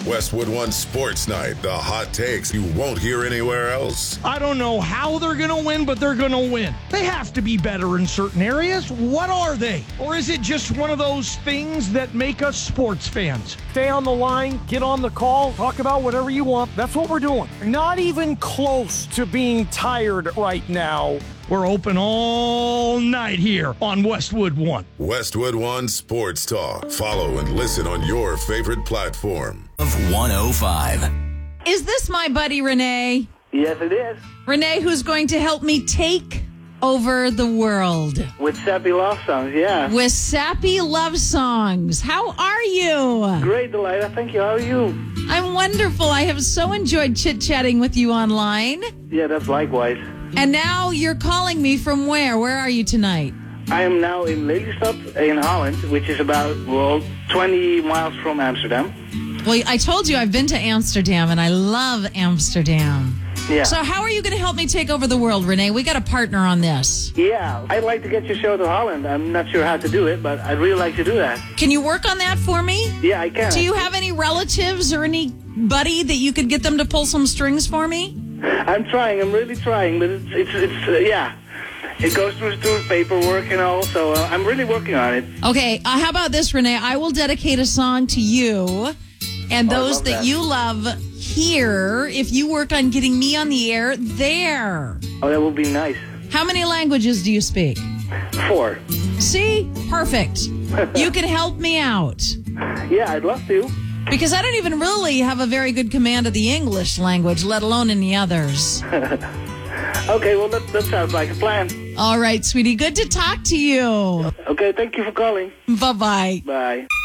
Westwood One Sports Night, the hot takes you won't hear anywhere else. I don't know how they're going to win, but they're going to win. They have to be better in certain areas. What are they? Or is it just one of those things that make us sports fans? Stay on the line, get on the call, talk about whatever you want. That's what we're doing. Not even close to being tired right now. We're open all night here on Westwood One. Westwood One Sports Talk. Follow and listen on your favorite platform. Of 105. Is this my buddy Renee? Yes, it is. Renee, who's going to help me take over the world. With sappy love songs, yeah. With sappy love songs. How are you? Great, Delilah. Thank you. How are you? I'm wonderful. I have so enjoyed chit-chatting with you online. Yeah, that's likewise. And now you're calling me from where? Where are you tonight? I am now in Lelystad in Holland, which is about, 20 miles from Amsterdam. Well, I told you I've been to Amsterdam, and I love Amsterdam. Yeah. So how are you going to help me take over the world, Renee? We got a partner on this. Yeah, I'd like to get your show to Holland. I'm not sure how to do it, but I'd really like to do that. Can you work on that for me? Yeah, I can. Do you have any relatives or anybody that you could get them to pull some strings for me? I'm trying. I'm really trying, but it's yeah. It goes through paperwork and all, so I'm really working on it. Okay, how about this, Renee? I will dedicate a song to you and those that you love here if you work on getting me on the air there. Oh, that would be nice. How many languages do you speak? 4. See? Perfect. You can help me out. Yeah, I'd love to. Because I don't even really have a very good command of the English language, let alone any others. Okay, well, that sounds like a plan. All right, sweetie. Good to talk to you. Okay, thank you for calling. Bye-bye. Bye.